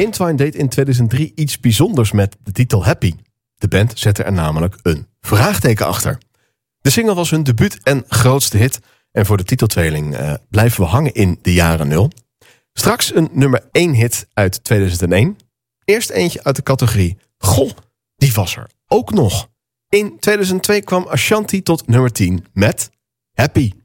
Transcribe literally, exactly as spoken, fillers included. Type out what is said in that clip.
Intwine deed in tweeduizend drie iets bijzonders met de titel Happy. De band zette er namelijk een vraagteken achter. De single was hun debuut en grootste hit. En voor de titeltweeling uh, blijven we hangen in de jaren nul. Straks een nummer één hit uit tweeduizend één. Eerst eentje uit de categorie Goh, die was er ook nog. In tweeduizend twee kwam Ashanti tot nummer tien met Happy.